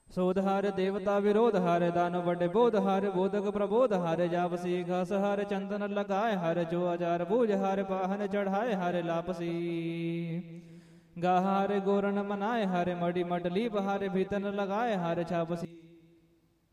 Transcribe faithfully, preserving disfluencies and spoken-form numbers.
सोध हर देवता विरोध हर दानव बड़े बोध हर बोधक प्रबोध हर जापसी घास हर चंदन लगाए हर जो अजार बूझ हर पाहन चढ़ाए हर लापसी गाहार गोरन मनाए हर मड़ी मटली हर भीतन लगाए हर छापसी